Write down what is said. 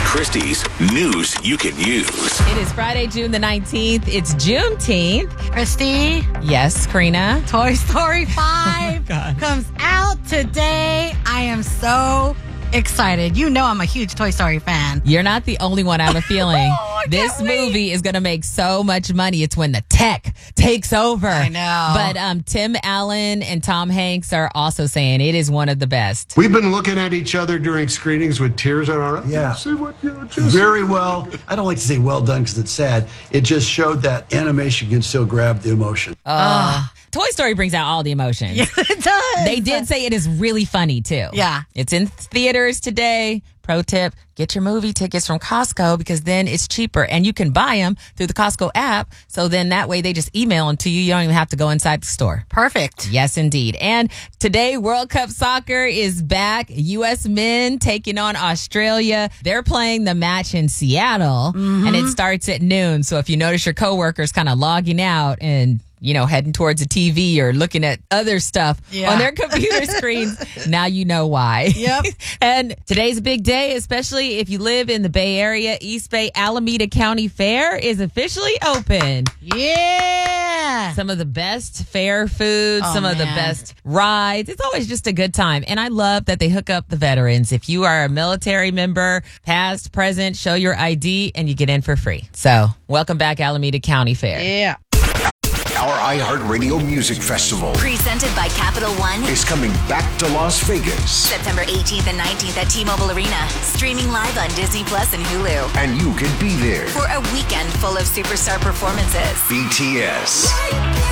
Christie's News You Can Use. It is Friday, June the 19th. It's Juneteenth. Christy, Yes, Karina. Toy Story 5 God. comes out today. I am so excited. You know I'm a huge Toy Story fan. You're not the only one, I have a feeling. I This can't wait. movie is going to make so much money. It's when the tech takes over. I know. But Tim Allen and Tom Hanks are also saying it is one of the best. We've been looking at each other during screenings with tears in our eyes. Yeah. See what just Very well. I don't like to say well done because it's sad. It just showed that animation can still grab the emotion. Toy Story brings out all the emotions. It does. They did say it is really funny, too. Yeah. It's in theaters today. Pro tip, get your movie tickets from Costco because then it's cheaper. And you can buy them through the Costco app. So then that way they just email them to you. You don't even have to go inside the store. Perfect. Yes, indeed. And today, World Cup soccer is back. U.S. men taking on Australia. They're playing the match in Seattle, and it starts at noon. So if you notice your coworkers kind of logging out and heading towards a TV or looking at other stuff Yeah. on their computer screens, now you know why. Yep. And today's a big day, especially if you live in the Bay Area. East Bay Alameda County Fair is officially open. Yeah. Some of the best fair food, some of the man. best rides. It's always just a good time. And I love that they hook up the veterans. If you are a military member, past, present, show your ID and you get in for free. So welcome back, Alameda County Fair. Yeah. Our iHeartRadio Music Festival Presented by Capital One. is coming back to Las Vegas. September 18th and 19th at T-Mobile Arena. Streaming live on Disney Plus and Hulu. And you can be there. For a weekend full of superstar performances. BTS.